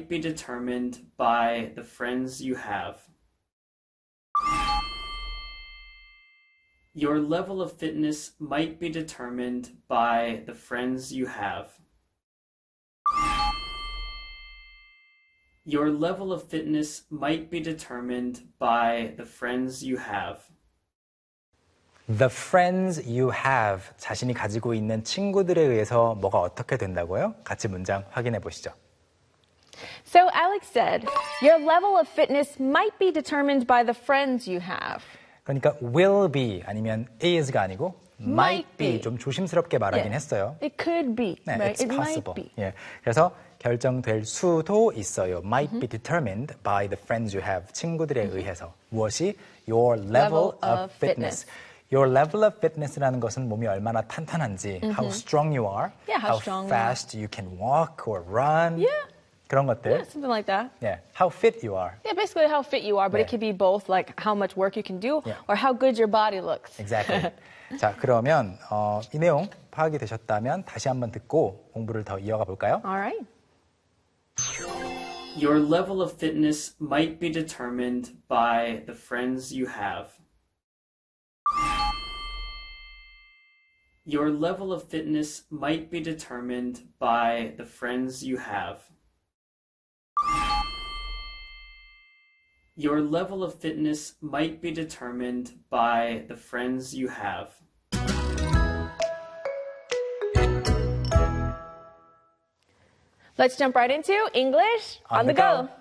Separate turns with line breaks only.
might be determined by the friends you have. Your level of fitness might be determined by the friends you have. Your level of fitness might be determined by the friends you have.
The friends you have, 자신이 가지고 있는 친구들에 의해서 뭐가 어떻게 된다고요? 같이 문장 확인해 보시죠.
So Alex said, your level of fitness might be determined by the friends you have.
그러니까 will be 아니면 is가 아니고 might be 좀 조심스럽게 말하긴 했어요.
It could be.
네,
right?
it's
It
possible.
might be.
예, 그래서 결정될 수도 있어요. Might be determined by the friends you have. 친구들에 의해서. 무엇이? Your level of fitness. Your level of fitness라는 것은 몸이 얼마나 탄탄한지, how strong you are,
Yeah, how strong
fast you can walk or run.
Yeah.
그런 것들.
Yeah, something like that.
Yeah, how fit you are.
Yeah, basically how fit you are, but
네.
it could be both, like how much work you can do or how good your body looks.
Exactly. 자, 그러면 이 내용 파악이 되셨다면 다시 한번 듣고 공부를 더 이어가 볼까요?
All right.
Your level of fitness might be determined by the friends you have. Your level of fitness might be determined by the friends you have. Your level of fitness might be determined by the friends you have.
Let's jump right into English on the go.